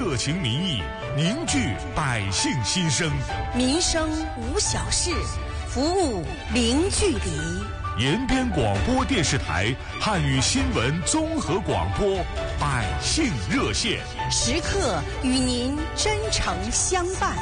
热情民意，凝聚百姓心声。 民生无小事，服务零距离。 延边广播电视台汉语新闻综合广播百姓热线， 时刻与您真诚相伴。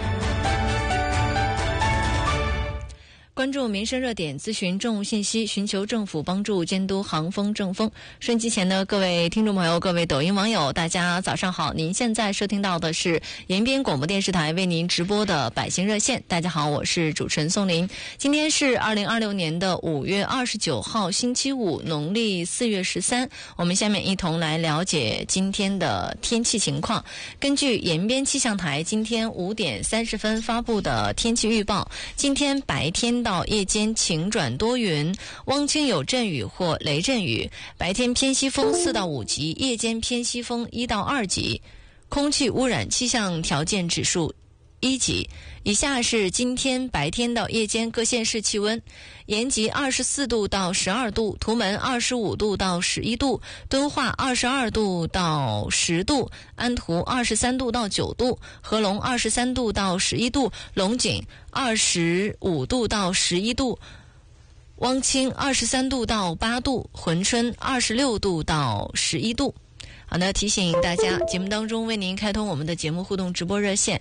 关注民生热点，咨询政务信息，寻求政府帮助，监督行风政风。收音机前的各位听众朋友，各位抖音网友，大家早上好！您现在收听到的是延边广播电视台为您直播的百姓热线。大家好，我是主持人宋林。今天是2026年的5月29号，星期五，农历4月13。我们下面一同来了解今天的天气情况。根据延边气象台今天5点30分发布的天气预报，今天白天到夜间晴转多云，汪清有阵雨或雷阵雨，白天偏西风4到5级，夜间偏西风1到2级，空气污染气象条件指数1级。以下是今天白天到夜间各县市气温：延吉24度到12度，图门25度到11度，敦化22度到10度，安图23度到9度，合龙23度到11度，龙井25度到11度，汪清23度到8度，珲春26度到11度。好的，提醒大家，节目当中为您开通我们的节目互动直播热线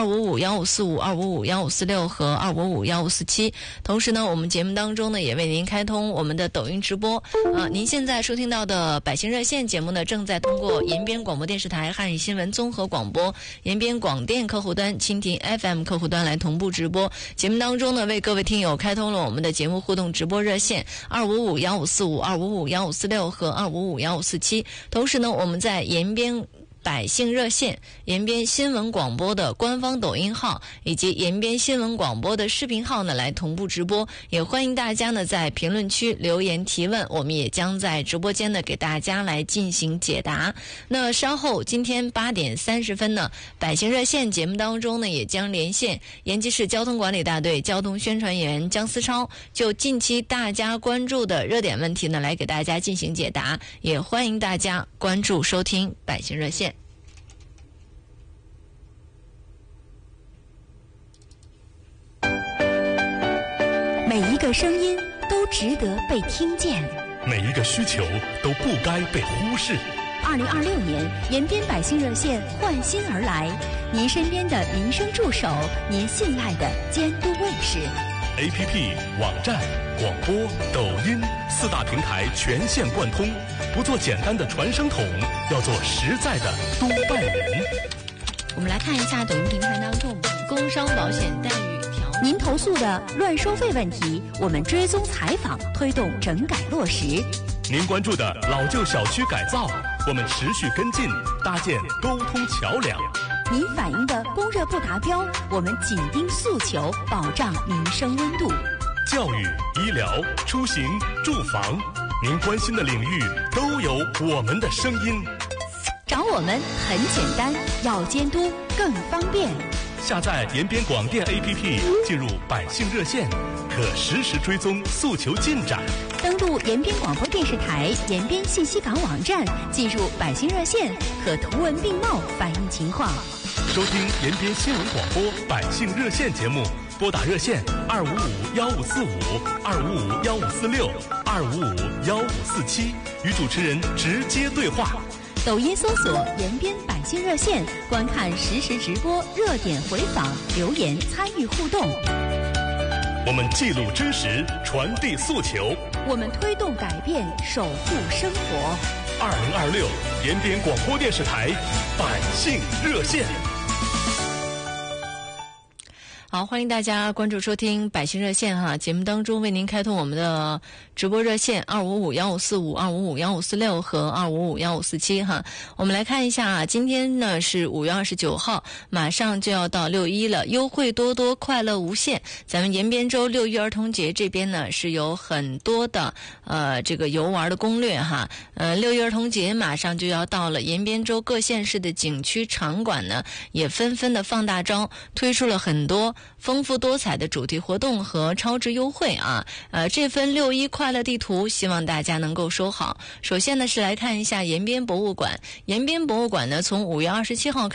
255-1545、255-1546和255-1547。同时呢，我们节目当中呢也为您开通我们的抖音直播。您现在收听到的百姓热线节目呢，正在通过延边广播电视台汉语新闻综合广播、延边广电客户端、蜻蜓 FM 客户端来同步直播。节目当中呢，为各位听友开通了我们的节目互动直播热线255-1545、255-1546和255-1547。同时呢，我们在延边百姓热线、延边新闻广播的官方抖音号以及延边新闻广播的视频号呢来同步直播，也欢迎大家呢在评论区留言提问，我们也将在直播间呢给大家来进行解答。那稍后今天8点30分呢，百姓热线节目当中呢也将连线延吉市交通管理大队交通宣传员姜思超，就近期大家关注的热点问题呢来给大家进行解答，也欢迎大家关注收听百姓热线。 每一个声音都值得被听见， 每一个需求都不该被忽视。 2026年，延边百姓热线焕新而来，您身边的民生助手，您信赖的监督卫士。 APP、网站、广播、抖音4大平台全线贯通，不做简单的传声筒，要做实在的督办人。 我们来看一下抖音平台当中工伤保险待遇条。 您投诉的乱收费问题，我们追踪采访，推动整改落实。 您关注的老旧小区改造，我们持续跟进，搭建沟通桥梁。 您反映的供热不达标，我们紧盯诉求，保障民生温度。 教育、医疗、出行、住房，您关心的领域都有我们的声音。 找我们很简单，要监督更方便。 下载延边广电 APP， 进入百姓热线，可实时追踪诉求进展。 登录延边广播电视台延边信息港网站，进入百姓热线，可图文并茂反映情况。 收听延边新闻广播百姓热线节目，拨打热线255-1545、255-1546、255-1547，与主持人直接对话。 抖音搜索延边百姓热线，观看实时直播、热点回访、留言参与互动。 我们记录真实，传递诉求， 我们推动改变，守护生活。 2026延边广播电视台百姓热线。 好，欢迎大家关注收听百姓热线哈，节目当中为您开通我们的直播热线255-1545、255-1546和255-1547哈。我们来看一下，今天呢是5月29号，马上就要到6·1了，优惠多多，快乐无限。咱们延边州6·1儿童节这边呢是有很多的这个游玩的攻略哈。6·1儿童节马上就要到了，延边州各县市的景区场馆呢也纷纷的放大招，推出了很多丰富多彩的主题活动和超值优惠啊！这份6·1快乐地图，希望大家能够收好。首先呢是来看一下延边博物馆，延边博物馆呢从5月27号